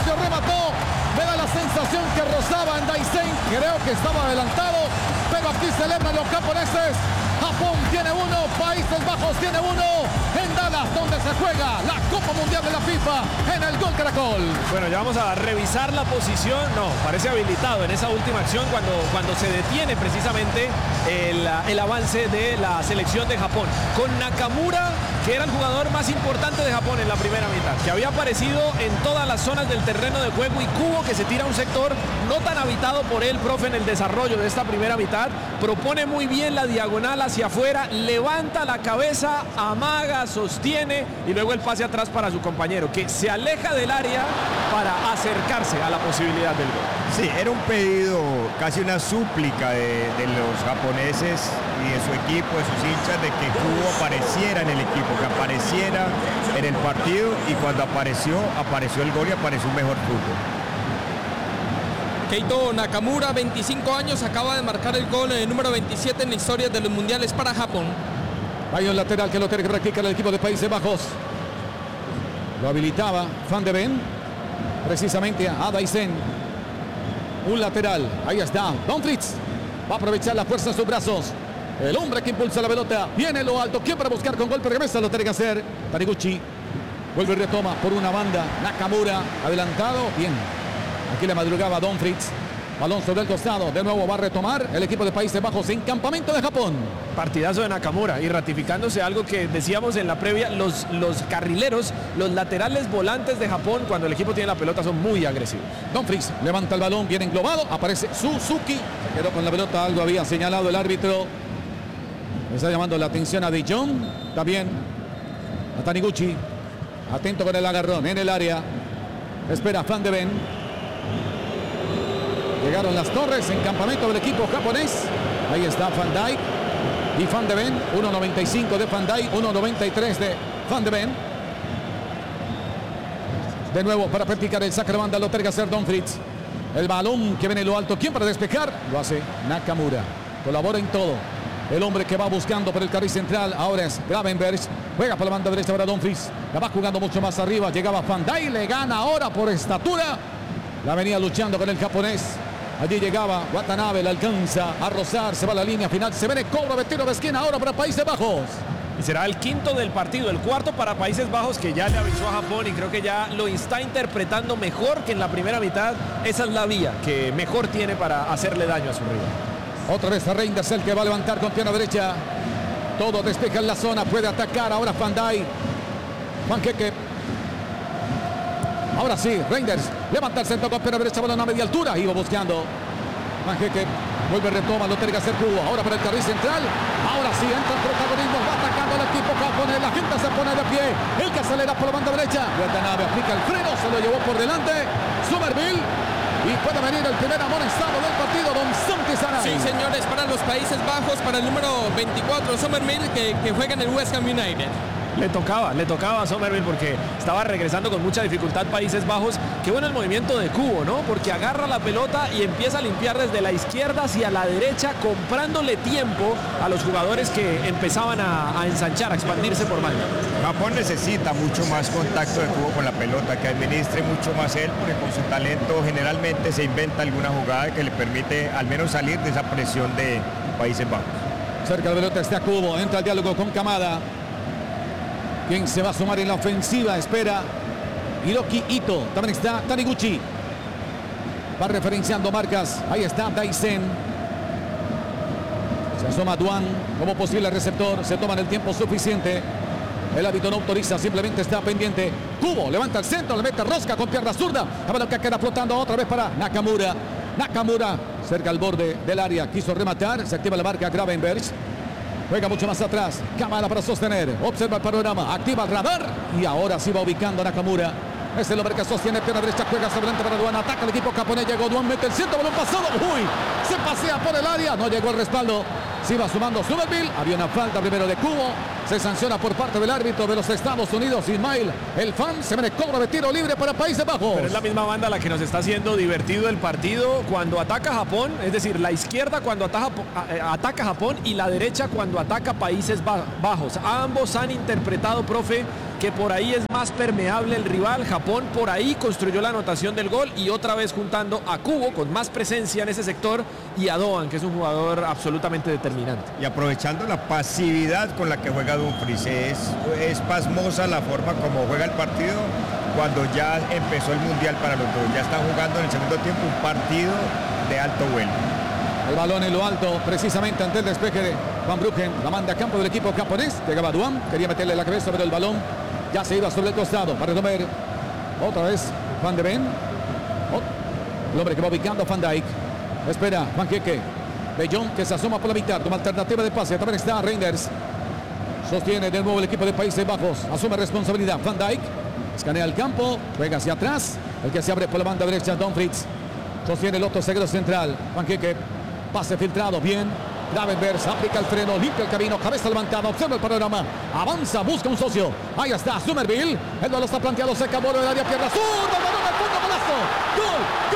espacio, remató. Me da la sensación que rozaba en Daisen. Creo que estaba adelantado, pero aquí celebran los japoneses. Japón tiene uno, Países Bajos tiene uno. En Dallas, donde se juega la Copa Mundial de la FIFA, en el Gol Caracol. Bueno, ya vamos a revisar la posición. No, parece habilitado en esa última acción cuando se detiene precisamente el avance de la selección de Japón. Con Nakamura, que era el jugador más importante de Japón en la primera mitad, que había aparecido en todas las zonas del terreno de juego, y Kubo, que se tira a un sector no tan habitado por él, profe, en el desarrollo de esta primera mitad. Propone muy bien la diagonal hacia afuera, levanta la cabeza, amaga, sostiene, y luego el pase atrás para su compañero, que se aleja del área para acercarse a la posibilidad del gol. Sí, era un pedido, casi una súplica de los japoneses y de su equipo, de sus hinchas, de que Kubo apareciera en el equipo, que apareciera en el partido, y cuando apareció el gol y apareció un mejor fútbol. Keito Nakamura, 25 años, acaba de marcar el gol número 27 en la historia de los mundiales para Japón. Hay un lateral que lo tiene que practicar el equipo de Países Bajos. Lo habilitaba Van de Ven, precisamente a Daisen. Un lateral, ahí está, Don Fritz. Va a aprovechar la fuerza en sus brazos. El hombre que impulsa la pelota, viene lo alto, ¿quién para buscar con golpe de cabeza? Lo tiene que hacer Taniguchi. Vuelve y retoma por una banda. Nakamura, adelantado, bien. Aquí le madrugaba Don Fritz. Balón sobre el costado. De nuevo va a retomar el equipo de Países Bajos en campamento de Japón. Partidazo de Nakamura, y ratificándose algo que decíamos en la previa, los carrileros, los laterales volantes de Japón, cuando el equipo tiene la pelota, son muy agresivos. Don Fritz levanta el balón, viene englobado. Aparece Suzuki. Se quedó con la pelota, algo había señalado el árbitro. Está llamando la atención a De Jong. También a Taniguchi. Atento con el agarrón en el área. Espera Van de Ven. Llegaron las torres en campamento del equipo japonés. Ahí está Van Dijk y Van de Ven. 1.95 de Van Dijk, 1.93 de Van de Ven. De nuevo para practicar el saque de banda, lo tiene que hacer Don Fritz. El balón que viene lo alto. ¿Quién para despejar? Lo hace Nakamura. Colabora en todo. El hombre que va buscando por el carril central ahora es Gravenberg. Juega por la banda derecha para Don Fritz. La va jugando mucho más arriba. Llegaba Van Dijk, le gana ahora por estatura. La venía luchando con el japonés. Allí llegaba Watanabe, le alcanza a rozar, se va a la línea final, se viene cobro de tiro de esquina ahora para Países Bajos. Y será el quinto del partido, el cuarto para Países Bajos, que ya le avisó a Japón y creo que ya lo está interpretando mejor que en la primera mitad. Esa es la vía que mejor tiene para hacerle daño a su rival. Otra vez a Reinders, el que va a levantar con pierna derecha. Todo despeja en la zona, puede atacar ahora Van Dijk. Panqueque. Ahora sí, Reinders levanta el centro con pierna derecha, balón a media altura. Iba buscando Panqueque. Vuelve, retoma, lo tiene que hacer Kubo. Ahora para el carril central. Ahora sí entra el protagonismo. Va atacando el equipo japonés. La gente se pone de pie. El que acelera por la banda derecha. Watanabe aplica el freno. Se lo llevó por delante. Somerville. Y puede venir el primer amonestado del partido, Don Santi Saray. Sí, señores, para los Países Bajos, para el número 24, Somerville, que juega en el West Ham United. Le tocaba a Somerville porque estaba regresando con mucha dificultad Países Bajos. Qué bueno el movimiento de Kubo, ¿no? Porque agarra la pelota y empieza a limpiar desde la izquierda hacia la derecha, comprándole tiempo a los jugadores que empezaban a ensanchar, a expandirse por banda. Japón necesita mucho más contacto de Kubo con la pelota, que administre mucho más él, porque con su talento generalmente se inventa alguna jugada que le permite al menos salir de esa presión de Países Bajos. Cerca de la pelota está Kubo, entra el diálogo con Kamada. ¿Quién se va a sumar en la ofensiva? Espera Hiroki Ito. También está Taniguchi. Va referenciando marcas. Ahí está Daisen. Se asoma Duan como posible receptor. Se toman el tiempo suficiente. El árbitro no autoriza, simplemente está pendiente. Kubo levanta el centro, le mete rosca con pierna zurda. La pelota queda flotando otra vez para Nakamura. Nakamura cerca al borde del área. Quiso rematar. Se activa la marca Gravenberg. Juega mucho más atrás. Kamada para sostener. Observa el panorama. Activa el radar. Y ahora sí va ubicando a Nakamura. Es el hombre que sostiene pierna derecha. Juega sobre adelante para Duan. Ataca el equipo japonés. Llegó Duan. Mete el centro. Balón pasado. Uy. Se pasea por el área. No llegó el respaldo. Se va sumando Somerville. Había una falta primero de Kubo. Se sanciona por parte del árbitro de los Estados Unidos, Ismail El Fan. Se viene cobro de tiro libre para Países Bajos. Pero es la misma banda la que nos está haciendo divertido el partido cuando ataca Japón. Es decir, la izquierda cuando ataca Japón y la derecha cuando ataca Países Bajos. Ambos han interpretado, profe, que por ahí es más permeable el rival. Japón por ahí construyó la anotación del gol y otra vez juntando a Kubo con más presencia en ese sector y a Doan, que es un jugador absolutamente determinante. Y aprovechando la pasividad con la que juega Dumfries, es pasmosa la forma como juega el partido cuando ya empezó el Mundial para los dos. Ya están jugando en el segundo tiempo un partido de alto vuelo. El balón en lo alto, precisamente ante el despeje de Van Bruggen. La manda a campo del equipo japonés. Llegaba Duan, quería meterle la cabeza, pero el balón ya se iba sobre el costado. Para retomar otra vez Van de Ven. El hombre que va ubicando Van Dijk. Espera Van Keke. De Jong que se asoma por la mitad. Toma alternativa de pase. También está Reinders. Sostiene de nuevo el equipo de Países Bajos. Asume responsabilidad. Van Dijk. Escanea el campo. Juega hacia atrás. El que se abre por la banda derecha, Dumfries. Sostiene el otro zaguero central. Van Keke. Pase filtrado. Bien. Gravenbergs aplica el freno. Limpia el camino. Cabeza levantada. Observa el panorama. Avanza. Busca un socio. Ahí está Somerville. El balón está planteado. Se acabó el área. Pierna. ¡Zurda! ¡Balón al fondo! ¡Golazo! ¡Gol!